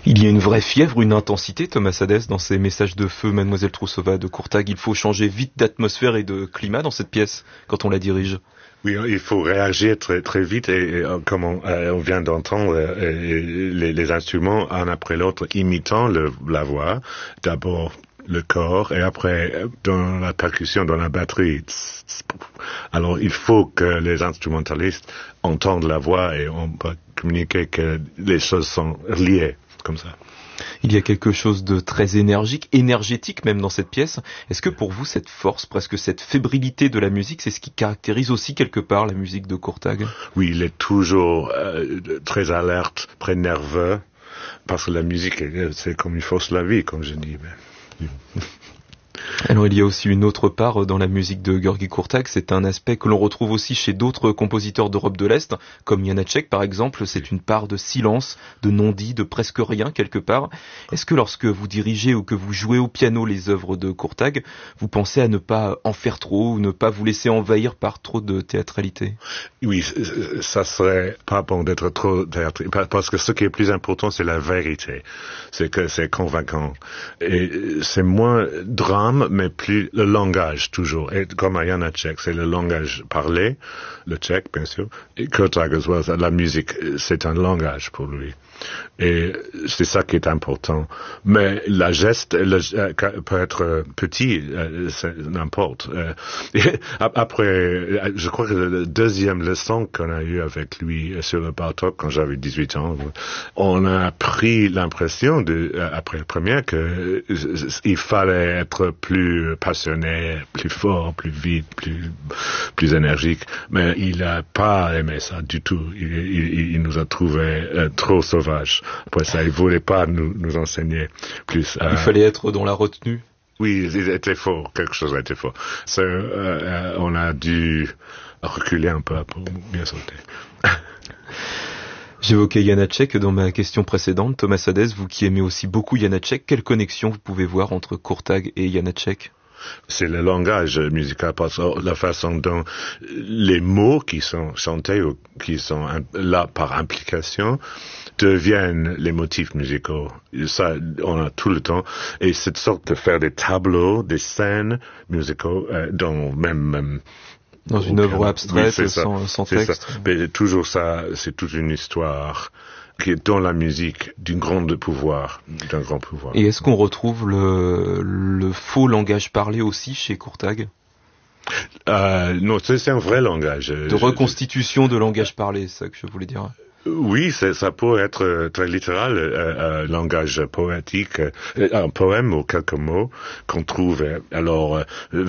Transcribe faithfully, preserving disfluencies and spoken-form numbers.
Il y a une vraie fièvre, une intensité, Thomas Hadès, dans ces messages de feu, Mademoiselle Troussova de Courtag. Il faut changer vite d'atmosphère et de climat dans cette pièce, quand on la dirige. Oui, il faut réagir très très vite et, et comme on, euh, on vient d'entendre euh, les, les instruments un après l'autre imitant le, la voix. D'abord le corps et après dans la percussion, dans la batterie. Alors il faut que les instrumentalistes entendent la voix et on peut communiquer que les choses sont liées comme ça. Il y a quelque chose de très énergique, énergétique même dans cette pièce. Est-ce que pour vous, cette force, presque cette fébrilité de la musique, c'est ce qui caractérise aussi quelque part la musique de Courtag? Oui, il est toujours euh, très alerte, très nerveux, parce que la musique, c'est comme une fausse la vie, comme je dis. Mais... Alors il y a aussi une autre part dans la musique de Georgi Courtag, c'est un aspect que l'on retrouve aussi chez d'autres compositeurs d'Europe de l'Est, comme Janáček par exemple, c'est une part de silence, de non-dit, de presque rien quelque part. Est-ce que lorsque vous dirigez ou que vous jouez au piano les œuvres de Courtag, vous pensez à ne pas en faire trop ou ne pas vous laisser envahir par trop de théâtralité? Oui, ça serait pas bon d'être trop théâtral, parce que ce qui est plus important c'est la vérité, c'est que c'est convaincant. Et c'est moins drame, mais plus le langage toujours. Et comme à Janáček, c'est le langage parlé, le tchèque bien sûr. Et Courtag, la musique, c'est un langage pour lui. Et c'est ça qui est important. Mais la geste le, peut être petit, n'importe. Après, je crois que la deuxième leçon qu'on a eue avec lui sur le Bartók quand j'avais dix-huit ans, on a pris l'impression de, après la première, que il fallait être plus passionné, plus fort, plus vite, plus, plus énergique. Mais il n'a pas aimé ça du tout. Il, il, il nous a trouvé euh, trop sauvages. Après ça, il voulait pas nous, nous enseigner plus. Euh... Il fallait être dans la retenue. Oui, il était fort. Quelque chose a été fort. So, euh, on a dû reculer un peu pour bien sauter. J'évoquais Janáček dans ma question précédente. Thomas Hadès, vous qui aimez aussi beaucoup Janáček, quelle connexion vous pouvez voir entre Courtag et Janáček? C'est le langage musical, parce que la façon dont les mots qui sont chantés ou qui sont là par implication deviennent les motifs musicaux. Ça, on a tout le temps. Et cette sorte de faire des tableaux, des scènes musicaux, euh, dans même, même dans une œuvre abstraite, oui, sans, sans texte. Ça. Mais toujours ça, c'est toute une histoire qui est dans la musique d'une grande pouvoir, d'un grand pouvoir. Et est-ce qu'on retrouve le, le faux langage parlé aussi chez Courtag? Euh, non, c'est un vrai langage. De reconstitution de langage parlé, c'est ça que je voulais dire. Oui, ça peut être très littéral, euh, un langage poétique, euh, un poème ou quelques mots qu'on trouve. Alors, euh,